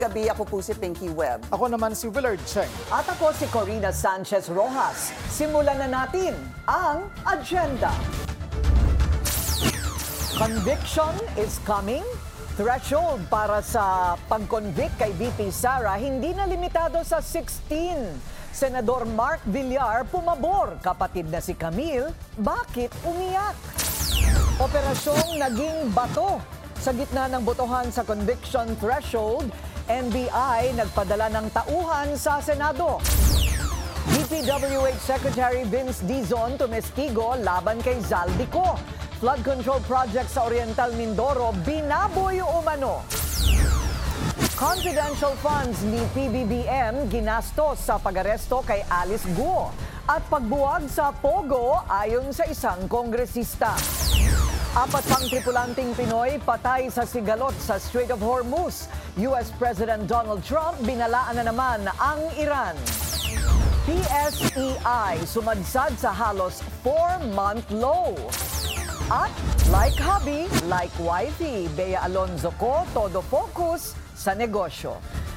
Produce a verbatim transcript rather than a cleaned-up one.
Gabi, ako po si Pinky Webb. Ako naman si Willard Cheng. At ako si Corina Sanchez Rojas. Simulan na natin ang agenda. Conviction is coming. Threshold para sa pag-convict kay V P Sara hindi na limitado sa sixteen. Senador Mark Villar pumabor. Kapatid na si Camille, bakit umiyak? Operasyong naging bato. Sa gitna ng botohan sa conviction threshold, N B I nagpadala ng tauhan sa Senado. D P W H Secretary Vince Dizon tumestigo laban kay Zaldico. Flood control project sa Oriental Mindoro binaboy umano. Confidential funds ni P B B M ginastos sa pag-aresto kay Alice Guo at pagbuwag sa Pogo ayon sa isang kongresista. Apat pang tripulanting Pinoy patay sa sigalot sa Strait of Hormuz. U S President Donald Trump binalaan na naman ang Iran. P S E I sumadsad sa halos four-month low. At like hubby, like wifey, Bea Alonzo ko, todo focus sa negosyo.